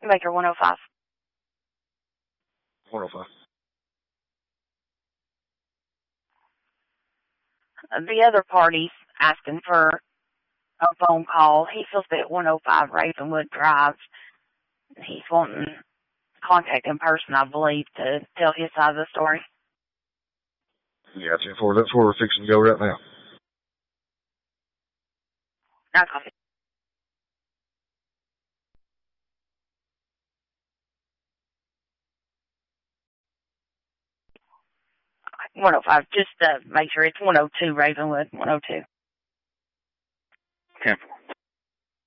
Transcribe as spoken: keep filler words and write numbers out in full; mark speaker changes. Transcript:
Speaker 1: Baker one oh five.
Speaker 2: one oh five.
Speaker 1: The other party's asking for a phone call. He's supposed to be at one oh five Ravenwood Drive. He's wanting contact in person, I believe, to tell his side of the story.
Speaker 2: Yeah, that's where, that's where we're fixing to go right now.
Speaker 1: I copy. one oh five, just uh, make sure it's one oh two Ravenwood, one oh two.
Speaker 2: Okay.